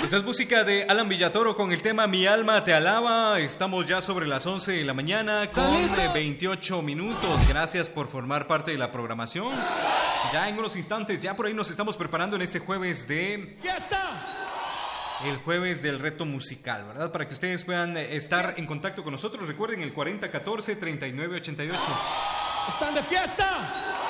Esta es música de Alan Villatoro con el tema Mi alma te alaba. Estamos ya sobre las 11 de la mañana con 28 minutos. Gracias por formar parte de la programación. Ya en unos instantes, ya por ahí nos estamos preparando en este jueves de... ¡Fiesta! El jueves del reto musical, ¿verdad? Para que ustedes puedan estar en contacto con nosotros. Recuerden el 4014-3988. ¿Están de fiesta?